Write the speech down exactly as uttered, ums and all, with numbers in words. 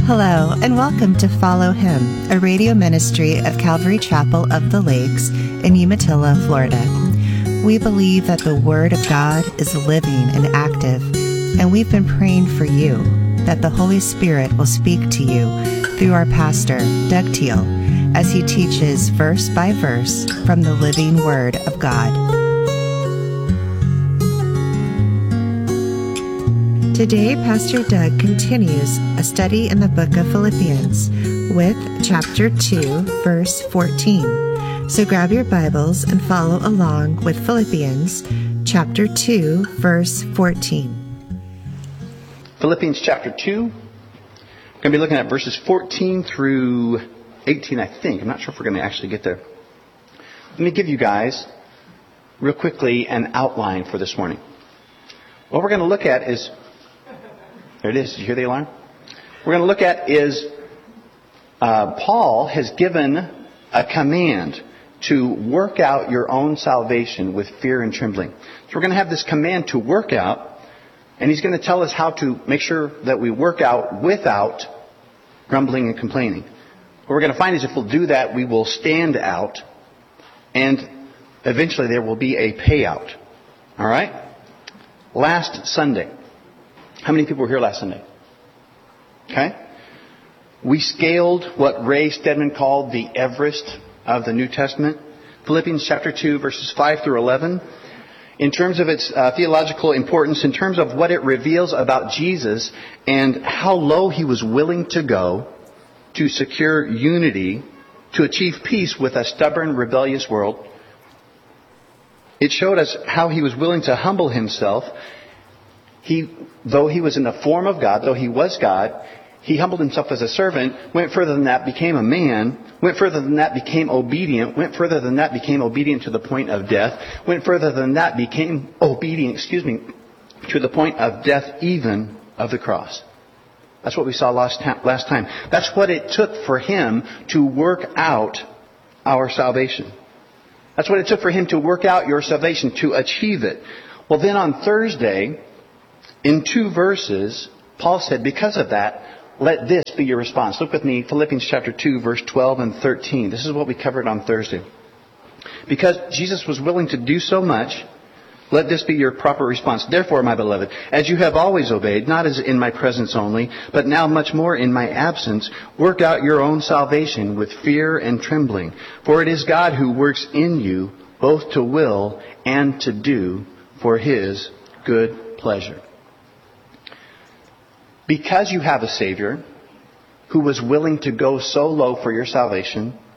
Hello, and welcome to Follow Him, a radio ministry of Calvary Chapel of the Lakes in Umatilla, Florida. We believe that the Word of God is living and active, and we've been praying for you that the Holy Spirit will speak to you through our pastor, Doug Teal, as he teaches verse by verse from the living Word of God. Today, Pastor Doug continues a study in the book of Philippians with chapter two, verse fourteen. So grab your Bibles and follow along with Philippians chapter two, verse fourteen. Philippians chapter two. We're going to be looking at verses fourteen through eighteen, I think. I'm not sure if we're going to actually get there. Let me give you guys, real quickly, an outline for this morning. What we're going to look at is... There it is. Did you hear the alarm? We're going to look at is uh, Paul has given a command to work out your own salvation with fear and trembling. So we're going to have this command to work out, and he's going to tell us how to make sure that we work out without grumbling and complaining. What we're going to find is if we'll do that, we will stand out, and eventually there will be a payout. All right? Last Sunday. How many people were here last Sunday? Okay. We scaled what Ray Stedman called the Everest of the New Testament. Philippians chapter two, verses five through eleven. In terms of its uh, theological importance, in terms of what it reveals about Jesus and how low he was willing to go to secure unity, to achieve peace with a stubborn, rebellious world. It showed us how he was willing to humble himself. He, though he was in the form of God, though he was God, he humbled himself as a servant, went further than that, became a man, went further than that, became obedient, went further than that, became obedient to the point of death, went further than that, became obedient, excuse me, to the point of death, even of the cross. That's what we saw last last time. That's what it took for him to work out our salvation. That's what it took for him to work out your salvation, to achieve it. Well, then on Thursday, in two verses, Paul said, because of that, let this be your response. Look with me, Philippians chapter two, verse twelve and thirteen. This is what we covered on Thursday. Because Jesus was willing to do so much, let this be your proper response. Therefore, my beloved, as you have always obeyed, not as in my presence only, but now much more in my absence, work out your own salvation with fear and trembling. For it is God who works in you both to will and to do for his good pleasure. Because you have a Savior who was willing to go so low for your salvation,